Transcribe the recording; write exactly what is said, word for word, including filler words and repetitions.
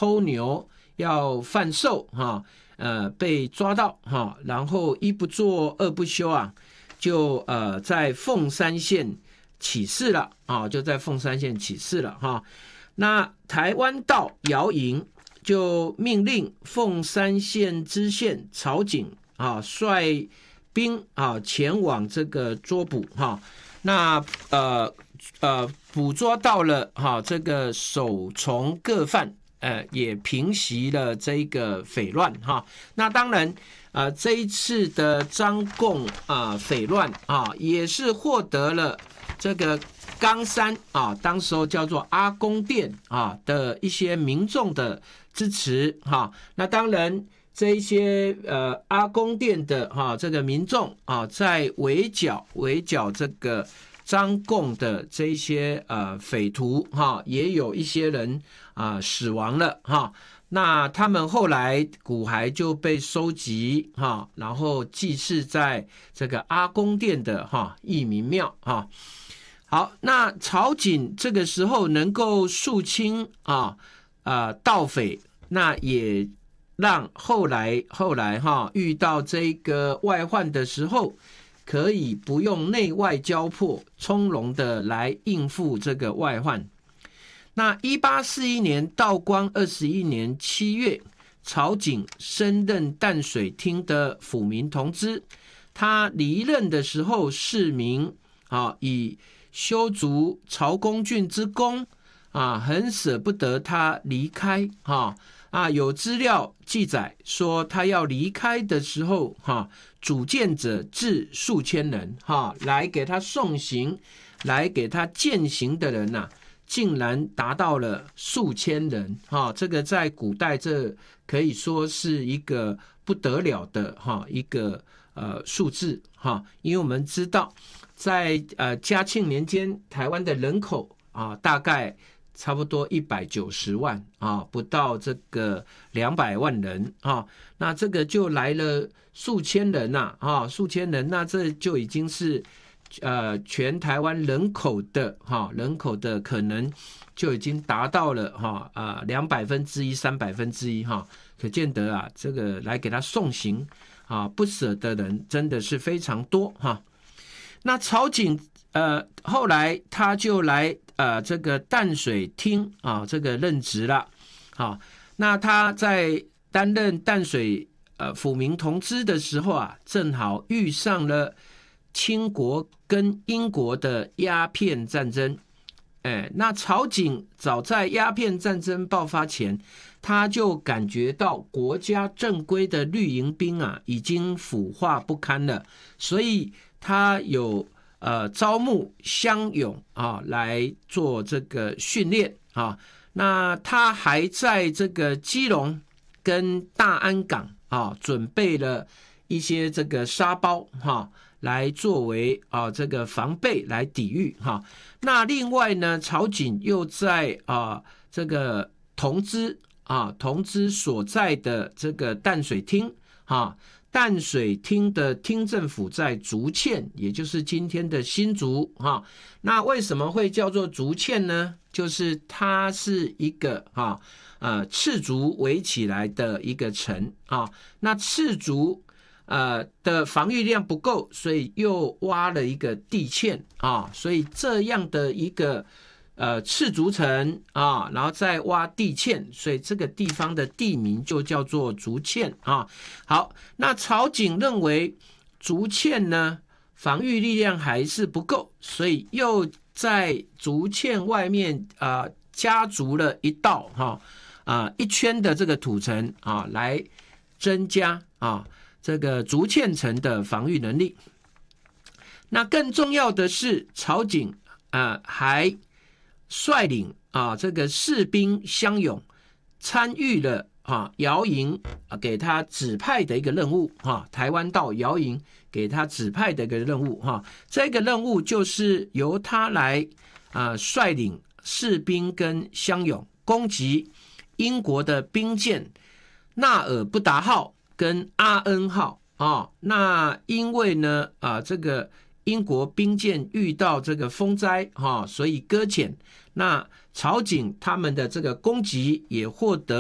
偷牛要贩售哈，呃被抓到哈，然后一不做二不休啊，就呃在凤山县起事了啊，就在凤山县起事了哈。那台湾道姚营就命令凤山县知县曹景啊率兵啊前往这个捉捕哈。那呃呃捕捉到了哈这个首从各犯，呃也平息了这个匪乱哈。那当然啊、呃、这一次的张贡啊匪乱啊也是获得了这个冈山啊，当时候叫做阿公店啊的一些民众的支持哈。那当然，这一些呃阿公店的哈这个民众啊，在围剿围剿这个张贡的这一些呃匪徒哈，也有一些人啊死亡了哈。那他们后来骨骸就被收集哈，然后祭祀在这个阿公店的哈义民庙哈。好，那曹景这个时候能够肃清啊啊盗匪，那也让后来后来哈遇到这个外患的时候，可以不用内外交迫，从容的来应付这个外患。那一八四一年道光二十一年七月，曹景升任淡水厅的府民同知，他离任的时候，市民啊以修筑曹公郡之功啊，很舍不得他离开哈啊。有资料记载说，他要离开的时候哈，主见者至数千人哈，来给他送行，来给他饯行的人呐、啊，竟然达到了数千人哈。这个在古代这可以说是一个不得了的哈一个呃数字哈，因为我们知道。在呃嘉庆年间，台湾的人口啊，大概差不多一百九十万啊，不到这个两百万人啊，那这个就来了数千人呐啊，数千人，那这就已经是呃全台湾人口的哈、啊、人口的可能就已经达到了哈啊两百分之一、三百分之一哈，可见得啊，这个来给他送行啊不舍的人真的是非常多哈。啊那曹景呃后来他就来呃这个淡水厅啊这个任职了，好，那他在担任淡水呃府民同知的时候啊，正好遇上了清国跟英国的鸦片战争，哎，那曹景早在鸦片战争爆发前，他就感觉到国家正规的绿营兵啊已经腐化不堪了，所以他有呃招募乡勇啊来做这个训练啊。那他还在这个基隆跟大安港啊准备了一些这个沙包哈、啊，来作为啊这个防备来抵御哈、啊。那另外呢，曹景又在啊这个同知啊同知所在的这个淡水厅啊。淡水厅的厅政府在竹堑，也就是今天的新竹哈。那为什么会叫做竹堑呢？就是它是一个哈呃赤竹围起来的一个城啊。那赤竹呃的防御量不够，所以又挖了一个地堑啊。所以这样的一个呃赤竹城啊，然后再挖地堑，所以这个地方的地名就叫做竹堑啊。好，那曹景认为竹堑呢防御力量还是不够，所以又在竹堑外面啊、呃、加筑了一道哈啊、呃、一圈的这个土层啊，来增加啊这个竹堑城的防御能力。那更重要的是，曹景啊、呃、还率领啊这个士兵乡勇参与了啊姚营啊给他指派的一个任务哈，台湾道姚营给他指派的一个任务哈，这个任务就是由他来啊率领士兵跟乡勇攻击英国的兵舰纳尔布达号跟阿恩号啊。那因为呢啊这个英国兵舰遇到这个风灾哈，所以搁浅。那曹景他们的这个攻击也获得